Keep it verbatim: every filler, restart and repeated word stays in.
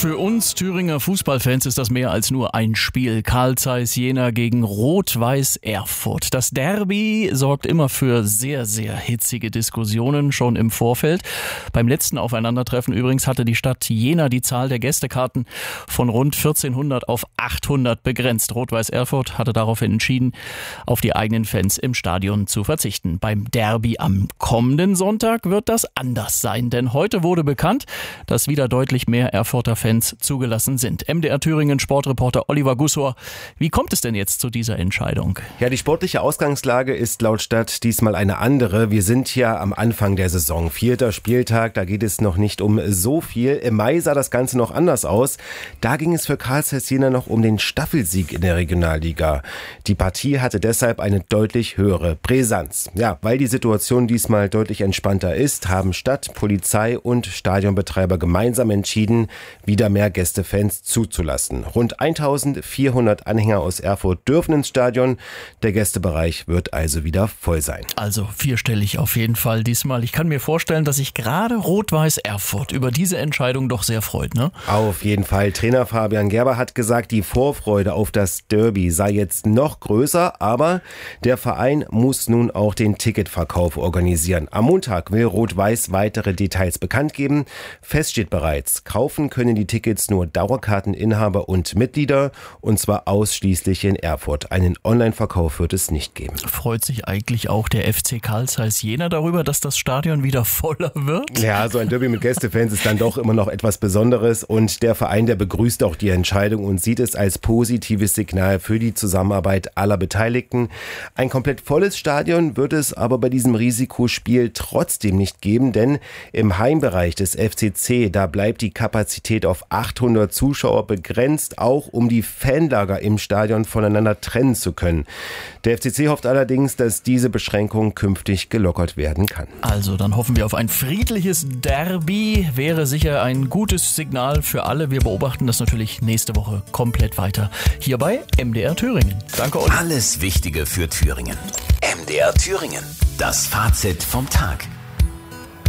Für uns Thüringer Fußballfans ist das mehr als nur ein Spiel. Carl Zeiss Jena gegen Rot-Weiß Erfurt. Das Derby sorgt immer für sehr, sehr hitzige Diskussionen schon im Vorfeld. Beim letzten Aufeinandertreffen übrigens hatte die Stadt Jena die Zahl der Gästekarten von rund vierzehnhundert auf achthundert begrenzt. Rot-Weiß Erfurt hatte daraufhin entschieden, auf die eigenen Fans im Stadion zu verzichten. Beim Derby am kommenden Sonntag wird das anders sein, denn heute wurde bekannt, dass wieder deutlich mehr Erfurter Fans zugelassen sind. M D R Thüringen Sportreporter Oliver Gussor, wie kommt es denn jetzt zu dieser Entscheidung? Ja, die sportliche Ausgangslage ist laut Stadt diesmal eine andere. Wir sind ja am Anfang der Saison. Vierter Spieltag, da geht es noch nicht um so viel. Im Mai sah das Ganze noch anders aus. Da ging es für Carl Zeiss Jena noch um den Staffelsieg in der Regionalliga. Die Partie hatte deshalb eine deutlich höhere Brisanz. Ja, weil die Situation diesmal deutlich entspannter ist, haben Stadt, Polizei und Stadionbetreiber gemeinsam entschieden, wieder mehr Gästefans zuzulassen. Rund eintausendvierhundert Anhänger aus Erfurt dürfen ins Stadion. Der Gästebereich wird also wieder voll sein. Also vierstellig auf jeden Fall diesmal. Ich kann mir vorstellen, dass sich gerade Rot-Weiß Erfurt über diese Entscheidung doch sehr freut, ne? Auf jeden Fall. Trainer Fabian Gerber hat gesagt, die Vorfreude auf das Derby sei jetzt noch größer, aber der Verein muss nun auch den Ticketverkauf organisieren. Am Montag will Rot-Weiß weitere Details bekannt geben. Fest steht bereits, kaufen können die Tickets nur Dauerkarteninhaber und Mitglieder, und zwar ausschließlich in Erfurt. Einen Online-Verkauf wird es nicht geben. Freut sich eigentlich auch der F C Carl Zeiss Jena darüber, dass das Stadion wieder voller wird? Ja, so ein Derby mit Gästefans ist dann doch immer noch etwas Besonderes, und der Verein, der begrüßt auch die Entscheidung und sieht es als positives Signal für die Zusammenarbeit aller Beteiligten. Ein komplett volles Stadion wird es aber bei diesem Risikospiel trotzdem nicht geben, denn im Heimbereich des F C C, da bleibt die Kapazität auf achthundert Zuschauer begrenzt, auch um die Fanlager im Stadion voneinander trennen zu können. Der F C C hofft allerdings, dass diese Beschränkung künftig gelockert werden kann. Also dann hoffen wir auf ein friedliches Derby. Wäre sicher ein gutes Signal für alle. Wir beobachten das natürlich nächste Woche komplett weiter. Hier bei M D R Thüringen. Danke euch. Alles Wichtige für Thüringen. M D R Thüringen. Das Fazit vom Tag.